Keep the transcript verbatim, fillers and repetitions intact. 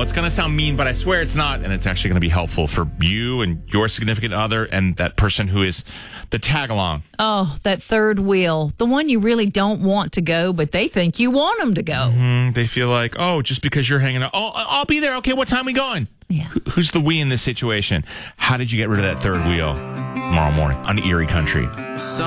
It's going to sound mean, but I swear it's not. And it's actually going to be helpful for you and your significant other and that person who is the tag along. Oh, that third wheel. The one you really don't want to go, but they think you want them to go. Mm-hmm. They feel like, oh, just because you're hanging out. Oh, I'll be there. Okay, what time are we going? Yeah. Who's the we in this situation? How did you get rid of that third wheel? Tomorrow morning on Erie Country.